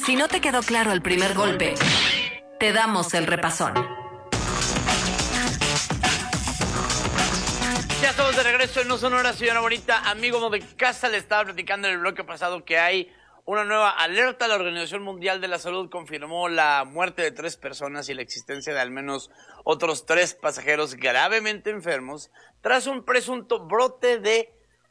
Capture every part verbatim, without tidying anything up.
Si no te quedó claro el primer golpe, te damos el repasón. Ya estamos de regreso en No Sonora, señora bonita. Amigo de casa, le estaba platicando en el bloque pasado que hay una nueva alerta. La Organización Mundial de la Salud confirmó la muerte de tres personas y la existencia de al menos otros tres pasajeros gravemente enfermos tras un presunto brote de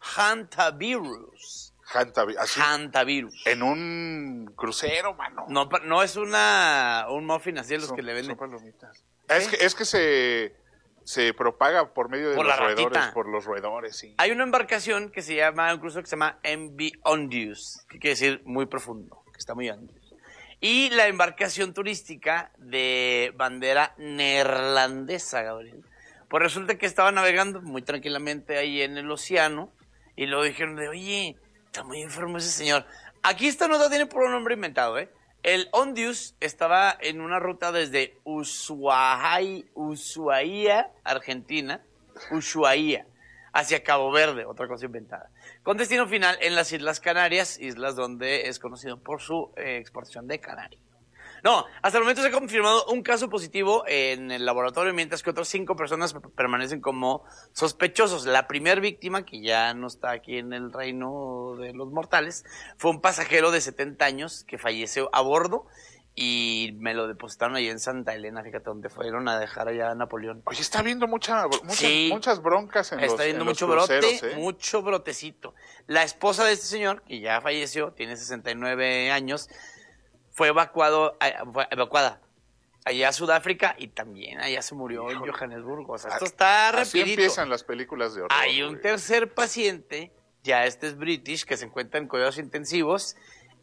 hantavirus. Hantavi- así, Hantavirus. en un crucero, mano. No, pa- no es una un muffin así de los Son- que le venden. son palomitas. Es que, es que se, se propaga por medio de Por los la ratita. roedores, por los roedores, sí. Hay una embarcación que se llama, un crucero que se llama M V Ondius, que quiere decir muy profundo, que está muy Ondius. Y la embarcación turística de bandera neerlandesa, Gabriel. Pues resulta que estaba navegando muy tranquilamente ahí en el océano y luego dijeron de, oye, está muy enfermo ese señor. Aquí esta nota tiene por un nombre inventado, ¿eh? El Ondius estaba en una ruta desde Ushuaia, Ushuaia, Argentina, Ushuaia, hacia Cabo Verde, otra cosa inventada, con destino final en las Islas Canarias, islas donde es conocido por su eh, exportación de canario. No, hasta el momento se ha confirmado un caso positivo en el laboratorio, mientras que otras cinco personas permanecen como sospechosos. La primera víctima, que ya no está aquí en el reino de los mortales, fue un pasajero de setenta años que falleció a bordo y me lo depositaron ahí en Santa Elena, fíjate, donde fueron a dejar allá a Napoleón. Oye, está habiendo mucha, muchas, Sí. muchas broncas en los Está viendo en los mucho brote, cruceros, ¿eh? mucho brotecito. La esposa de este señor, que ya falleció, tiene sesenta y nueve años, fue evacuado, eh, fue evacuada allá a Sudáfrica y también allá se murió Híjole. en Johannesburgo. O sea, esto está Así rapidito. empiezan las películas de horror. Hay un güey. tercer paciente, ya este es British, que se encuentra en cuidados intensivos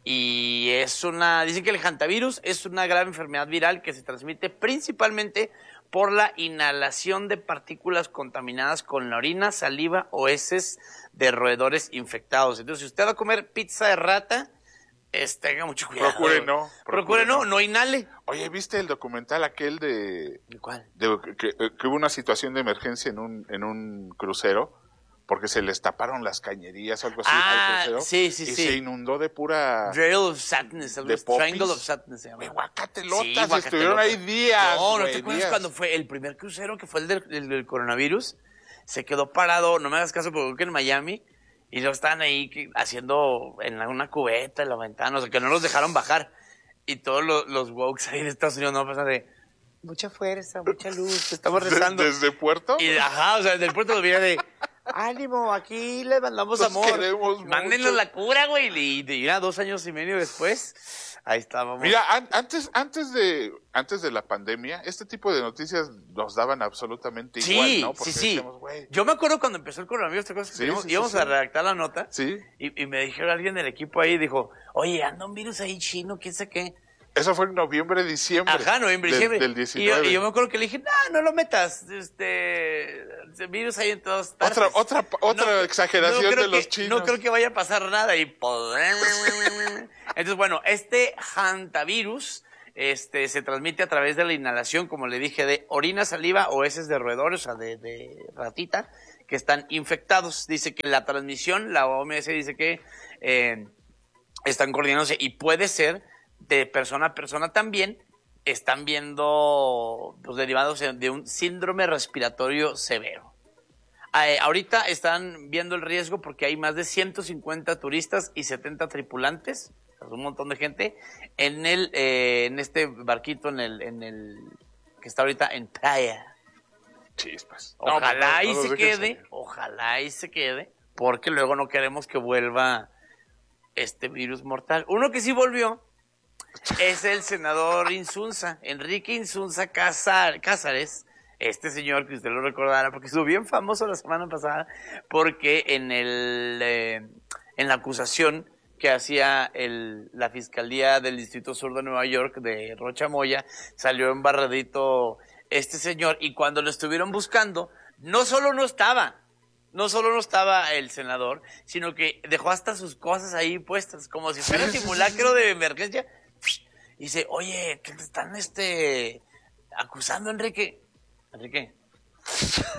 y es una, dicen que el hantavirus es una grave enfermedad viral que se transmite principalmente por la inhalación de partículas contaminadas con la orina, saliva o heces de roedores infectados. Entonces, si usted va a comer pizza de rata, este, tenga mucho cuidado. Procure no. Procure no, no inhale. Oye, ¿viste el documental aquel de, ¿Cuál? de que, que hubo una situación de emergencia en un, en un crucero? Porque se les taparon las cañerías o algo así Ah, al crucero. sí, sí, y sí. se inundó de pura... Trail of Sadness, algo de así, Triangle popis. of Sadness se llama. De guacatelotas, Sí, y guacatelotas. estuvieron ahí días. No, ¿no güey, te acuerdas días. cuando fue el primer crucero que fue el del, el del coronavirus? Se quedó parado, no me hagas caso, porque creo que en Miami, y lo estaban ahí que- haciendo en una cubeta, en la ventana, o sea, que no los dejaron bajar. Y todos los, los wokes ahí de Estados Unidos no pasan de mucha fuerza, mucha luz, estamos rezando. ¿Desde Puerto? Y ajá, o sea, desde el puerto lo veía de ánimo, aquí le mandamos Los amor. queremos Mándenos mucho. la cura, güey. Y de ir a dos años y medio después, ahí estábamos. Mira, an- antes, antes, de, antes de la pandemia, este tipo de noticias nos daban absolutamente sí, igual, ¿no? Porque sí, sí. decíamos, güey, Yo me acuerdo cuando empezó el coronavirus, ¿te acuerdas? Sí, íbamos sí, sí, íbamos sí. a redactar la nota. sí. Y, y me dijeron alguien del equipo ahí, dijo, oye, anda un virus ahí chino, quién sabe qué. Eso fue en noviembre, diciembre. Ajá, noviembre, del- diciembre. Del y, yo, diecinueve. y yo me acuerdo que le dije, no, no lo metas. Este, ese virus ahí en todas partes. Otra, otra, otra No, exageración no creo de los que- chinos. No creo que vaya a pasar nada. Y pues, entonces, bueno, este hantavirus este, se transmite a través de la inhalación, como le dije, de orina, saliva o heces de roedores, o sea, de, de ratita, que están infectados. Dice que la transmisión, la O M S dice que eh, están coordinándose y puede ser de persona a persona también. Están viendo pues, derivados de un síndrome respiratorio severo. Eh, ahorita están viendo el riesgo porque hay más de ciento cincuenta turistas y setenta tripulantes, un montón de gente, en el eh, en este barquito en el en el que está ahorita en playa. Chispas. Ojalá No, y no los se dejen quede, salir. ojalá y se quede, porque luego no queremos que vuelva este virus mortal. Uno que sí volvió es el senador Insunza, Enrique Insunza Casar- Cázares, este señor que usted lo recordará, porque estuvo bien famoso la semana pasada, porque en el eh, en la acusación que hacía el, la Fiscalía del Distrito Sur de Nueva York, de Rocha Moya, salió embarradito este señor, y cuando lo estuvieron buscando, no solo no estaba, no solo no estaba el senador, sino que dejó hasta sus cosas ahí puestas, como si fuera simulacro de emergencia. Y dice, oye, ¿qué te están este acusando, Enrique? Enrique.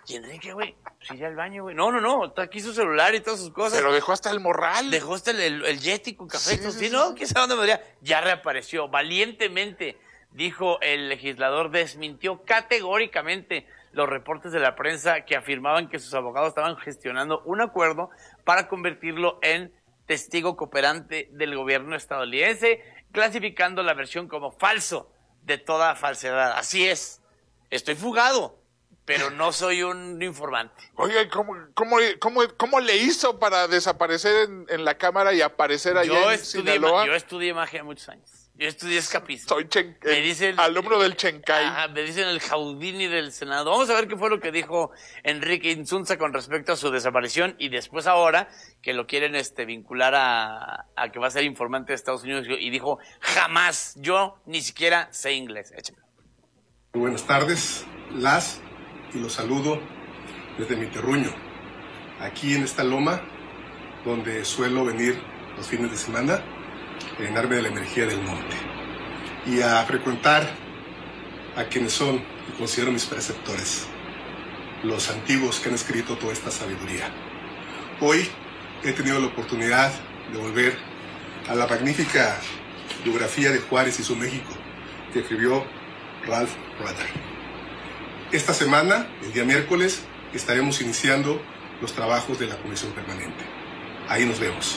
¿Y Enrique, güey? Sí, ya al baño, güey. No, no, no, está aquí su celular y todas sus cosas. Pero dejó hasta el morral. Dejó hasta el, el, el Yeti con café. Sí, Sí, sí, sí, sí, ¿no? sí. ¿Quién sabe dónde podría? Ya reapareció. Valientemente, dijo el legislador, desmintió categóricamente los reportes de la prensa que afirmaban que sus abogados estaban gestionando un acuerdo para convertirlo en testigo cooperante del gobierno estadounidense, clasificando la versión como falso de toda falsedad. Así es, estoy fugado, pero no soy un informante. Oiga, ¿cómo, cómo, cómo, cómo le hizo para desaparecer en, en la cámara y aparecer allá Yo en estudié, Sinaloa? yo estudié magia muchos años. Yo estudié escapismo. Soy chen, Me el dicen- alumno del Chencay. Ah, me dicen el Jaudini del Senado. Vamos a ver qué fue lo que dijo Enrique Insunza con respecto a su desaparición y después ahora que lo quieren este, vincular a, a que va a ser informante de Estados Unidos y dijo, jamás, yo ni siquiera sé inglés. Échame. Muy buenas tardes, las y los saludo desde mi terruño, aquí en esta loma donde suelo venir los fines de semana a llenarme de la energía del monte y a frecuentar a quienes son y considero mis preceptores, los antiguos que han escrito toda esta sabiduría. Hoy he tenido la oportunidad de volver a la magnífica biografía de Juárez y su México que escribió Ralph Rutter. Esta semana, el día miércoles, estaremos iniciando los trabajos de la Comisión Permanente. Ahí nos vemos.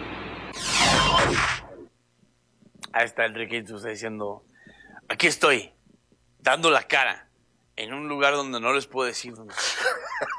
Ahí está Enrique Insunza diciendo, aquí estoy, dando la cara, en un lugar donde no les puedo decir dónde estoy.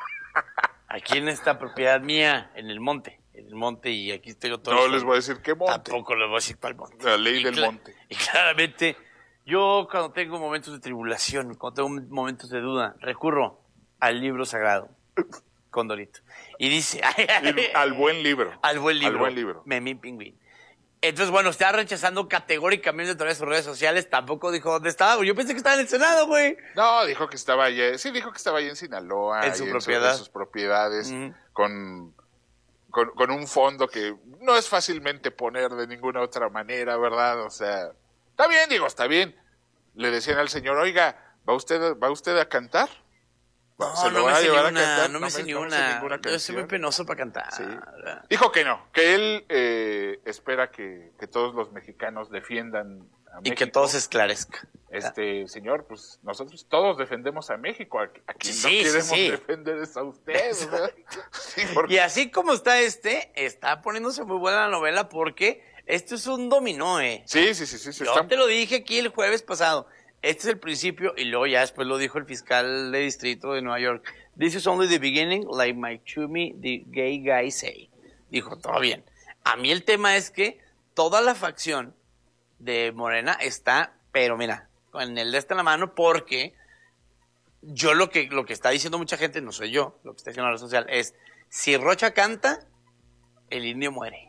Aquí en esta propiedad mía, en el monte, en el monte, y aquí estoy yo todo. No el les sol. voy a decir qué monte. Tampoco les voy a decir cuál monte. La ley Y del cla- monte. Y claramente, yo cuando tengo momentos de tribulación, cuando tengo momentos de duda, recurro al libro sagrado, Condorito. Y dice... Y al buen libro. Al buen libro. Al buen libro. Memín Pingüín. Entonces, bueno, está rechazando categóricamente a través de sus redes sociales. Tampoco dijo dónde estaba, güey. Yo pensé que estaba en el Senado, güey. No, dijo que estaba allá. Sí, dijo que estaba allá en Sinaloa. En su ahí propiedad. en sus propiedades. Ujú. con, con, con un fondo que no es fácilmente poner de ninguna otra manera, ¿verdad? O sea, está bien, digo, está bien. Le decían al señor, oiga, ¿va usted, ¿va usted a cantar? No, ¿Se lo no me va a sé llevar ni a una, cantar? no me sé ni no una. ninguna Yo soy canción. muy penoso para cantar. Sí. Dijo que no, que él eh, espera que, que todos los mexicanos defiendan a Y México. que todo se esclarezca. Este, señor, pues nosotros todos defendemos a México. A, a quien Sí, no sí, queremos sí. defender es a usted, ¿verdad? Sí, porque- Y así como está este, está poniéndose muy buena la novela porque esto es un dominó, eh. sí, sí, sí, sí, se Yo están- te lo dije aquí el jueves pasado. Este es el principio y luego ya después lo dijo el fiscal de distrito de Nueva York. This is only the beginning, like my chummy, the gay guy say. Dijo, todo bien. A mí el tema es que toda la facción de Morena está, pero mira, con el de esta en la mano porque yo lo que, lo que está diciendo mucha gente, no soy yo, lo que está diciendo la red social es, si Rocha canta, el indio muere.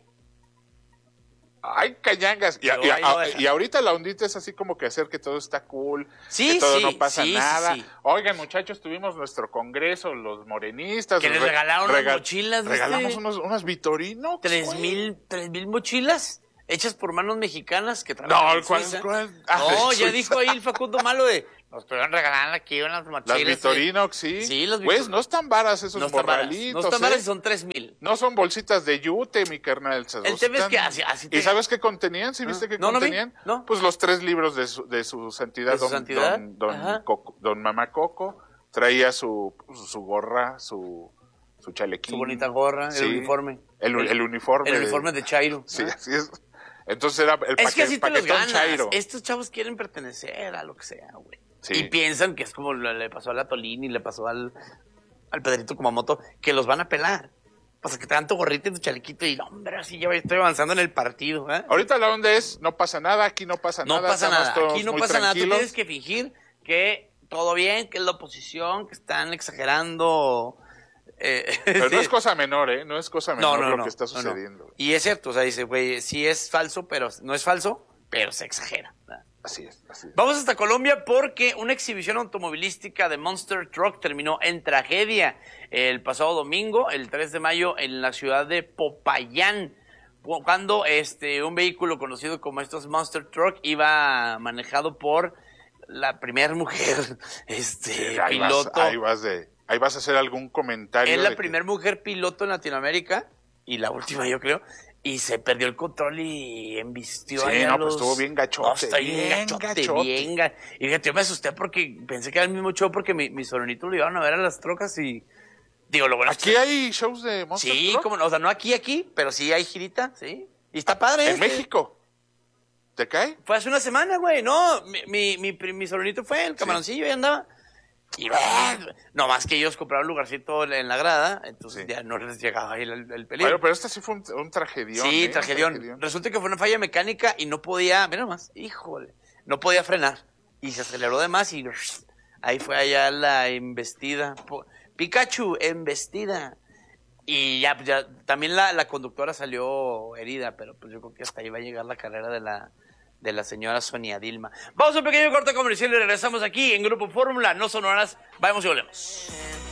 Ay, cañangas. Y, a- Yo y a- ahí lo dejo. y ahorita la ondita es así como que hacer que todo está cool, Sí, que todo sí, no pasa sí, sí, nada. sí. Oigan, muchachos, tuvimos nuestro congreso, los morenistas. Que les re- regalaron unas mochilas, ¿viste? Regalamos unos, unas Vitorino. Tres güey. mil, tres mil mochilas hechas por manos mexicanas que No, trabajan en ¿cuál- Suiza. cuál? Ah, No, de ya Suiza. dijo ahí el Facundo Malo de, nos pudieron regalar aquí unas mochilas. Las Vitorinox, sí. Sí, las Pues Vitor- no están varas esos No están varas, morralitos. no están ¿eh? varas y son tres mil. No son bolsitas de yute, mi carnal. esas El dos tema es están- que así- así te- ¿Y sabes qué contenían? ¿Sí viste Ah. qué No, no vi. contenían? No. Pues los tres libros de su, de su santidad, ¿De su don, santidad? don, don, Ajá. Coco- don Mamá Coco. Traía su, su gorra, su, su chalequín. Su bonita gorra, Sí. el uniforme. El, el uniforme. El de- uniforme de Chairo. Sí, Ah. así es. Entonces era el Es paque- que así te los paquetón ganas. Chairo. Estos chavos quieren pertenecer a lo que sea, güey. Sí. Y piensan que es como le le pasó a la Tolini, le pasó al, al Pedrito Kumamoto, que los van a pelar. Pasa que te dan tu gorrita y tu chalequito y, hombre, así ya estoy avanzando en el partido, ¿eh? Ahorita la onda es, no pasa nada, aquí no pasa No nada. pasa estamos nada. todos Aquí no muy pasa nada. Tú tranquilos. tienes que fingir que todo bien, que es la oposición, que están exagerando. eh, Pero no sí. es cosa menor, ¿eh? No es cosa No, menor no, lo no, que está no, no. sucediendo. Y es cierto, o sea, dice, güey, sí es falso, pero no es falso, pero se exagera. ¿verdad? Así es, así es. Vamos hasta Colombia porque una exhibición automovilística de Monster Truck terminó en tragedia el pasado domingo, el tres de mayo, en la ciudad de Popayán, cuando este un vehículo conocido como estos Monster Truck iba manejado por la primera mujer este Sí, ahí vas- piloto ahí vas de... Ahí vas a hacer algún comentario. Es la de primera que... mujer piloto en Latinoamérica y la última, yo creo. Y se perdió el control y embistió Sí, ahí a no, los... pues estuvo bien gachote. No, está bien, bien gachote, gachote. bien ga- Y fíjate, yo me asusté porque pensé que era el mismo show porque mi, mi sobrinito lo iban a ver a las trocas y... Digo, lo bueno es ¿Aquí que- hay shows de Monster Sí, Truck? como no, o sea, no aquí, aquí, pero sí hay girita, sí. Y está padre. ¿En este. México? ¿Te cae? Fue hace una semana, güey. No, mi, mi, mi, pri- mi sobrinito fue, el camaroncillo, y andaba. Y bah, no más que ellos compraron un lugarcito en la grada, entonces Sí. ya no les llegaba ahí el, el peligro. Bueno, pero este sí fue un, un tragedión. sí, ¿eh? Un tragedión. tragedión. Resulta que fue una falla mecánica y no podía, mira nomás, híjole, no podía frenar. Y se aceleró de más y ahí fue allá la embestida. Po- Pikachu, embestida. Y ya, pues ya también la, la conductora salió herida, pero pues yo creo que hasta ahí va a llegar la carrera de la, de la señora Sonia Dilma. Vamos a un pequeño corte comercial y regresamos aquí en Grupo Fórmula, no son horas, vamos y volvemos.